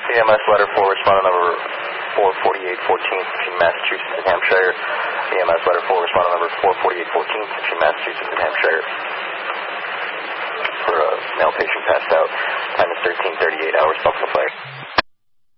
EMS letter 4, respondent number 44814 between Massachusetts and Hampshire. EMS letter 4, respondent number 44814 between Massachusetts and Hampshire. For a male patient passed out. Time is 13:38 hours. Buffalo Flag.